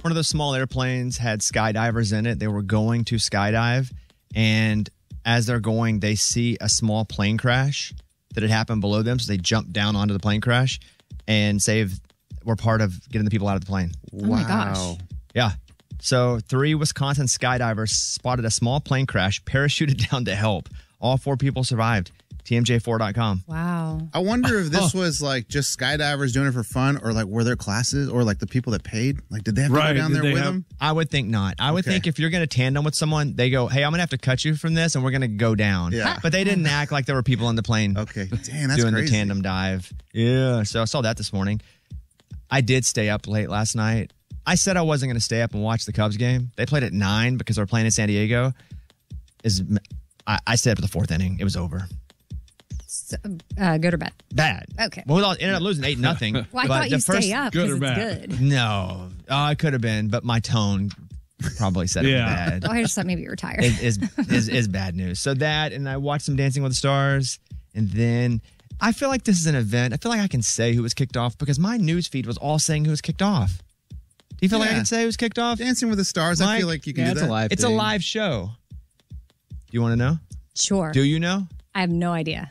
One of those small airplanes had skydivers in it. They were going to skydive, and as they're going, they see a small plane crash that had happened below them, so they jump down onto the plane crash and were part of getting the people out of the plane. Oh my gosh. Yeah. So 3 Wisconsin skydivers spotted a small plane crash, parachuted down to help. All 4 people survived. TMJ4.com. Wow. I wonder if this was like just skydivers doing it for fun, or like were there classes, or like the people that paid? Like, did they have to go down there with them? I would think not. I would think if you're going to tandem with someone, they go, hey, I'm going to have to cut you from this and we're going to go down. Yeah. But they didn't act like there were people in the plane. Okay. Dang, that's doing crazy. the tandem dive. Yeah. So I saw that this morning. I did stay up late last night. I said I wasn't going to stay up and watch the Cubs game. They played at 9 because they're playing in San Diego. I stayed up at the 4th inning. It was over. So, good or bad? Bad. Okay. Well, we ended up losing 8-0. Well, I thought you stay up because it's good. No. I could have been, but my tone probably said it was bad. Well, I just thought maybe you were tired. Is bad news. So that, and I watched some Dancing with the Stars, and then I feel like this is an event. I feel like I can say who was kicked off because my news feed was all saying who was kicked off. Do you feel like I can say who was kicked off? Dancing with the Stars, I feel like you can do that. It's a live show. Do you want to know? Sure. Do you know? I have no idea.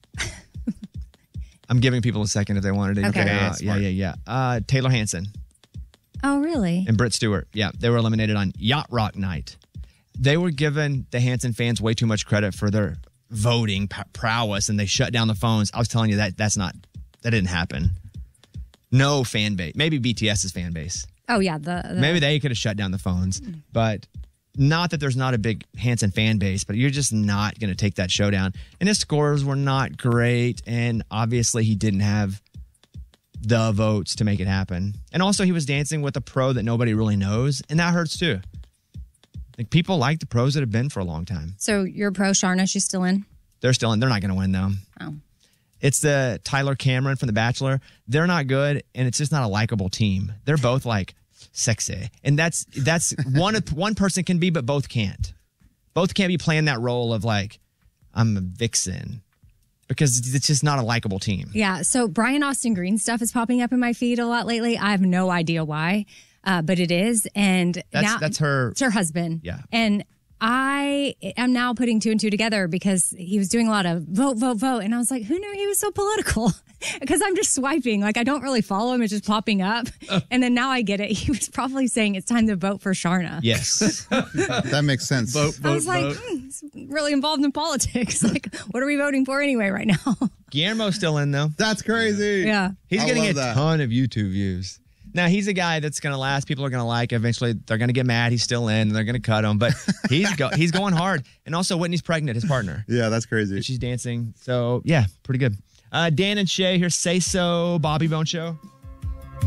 I'm giving people a second if they wanted to. Okay. Yeah. Taylor Hanson. Oh, really? And Britt Stewart. Yeah, they were eliminated on Yacht Rock Night. They were giving the Hanson fans way too much credit for their voting prowess, and they shut down the phones. I was telling you that didn't happen. No fan base. Maybe BTS's fan base. Oh, yeah. Maybe they could have shut down the phones, but not that there's not a big Hanson fan base, but you're just not going to take that show down. And his scores were not great, and obviously he didn't have the votes to make it happen. And also he was dancing with a pro that nobody really knows, and that hurts too. Like, people like the pros that have been for a long time. So you're pro Sharna. She's still in? They're still in. They're not going to win, though. Oh. It's the Tyler Cameron from The Bachelor. They're not good, and it's just not a likable team. They're both like sexy. And that's one person can be, but both can't. Both can't be playing that role of like, I'm a vixen. Because it's just not a likable team. Yeah. So Brian Austin Green stuff is popping up in my feed a lot lately. I have no idea why, but it is. And that's her. It's her husband. Yeah. And I am now putting 2 and 2 together because he was doing a lot of vote, vote, vote. And I was like, who knew he was so political? Because I'm just swiping. Like, I don't really follow him. It's just popping up. And then now I get it. He was probably saying it's time to vote for Sharna. Yes. That makes sense. I was like, he's really involved in politics. Like, what are we voting for anyway right now? Guillermo's still in, though. That's crazy. Yeah. He's getting a ton of YouTube views. Now, he's a guy that's going to last. People are going to like. Eventually, they're going to get mad. He's still in, and they're going to cut him. But he's going hard. And also, Whitney's pregnant, his partner. Yeah, that's crazy. And she's dancing. So, yeah, pretty good. Dan and Shay, here's Say So, Bobby Bone Show.